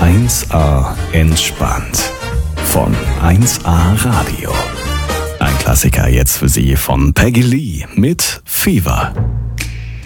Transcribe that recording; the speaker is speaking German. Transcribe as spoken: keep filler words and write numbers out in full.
eins A entspannt von eins A Radio. Ein Klassiker jetzt für Sie von Peggy Lee mit Fever.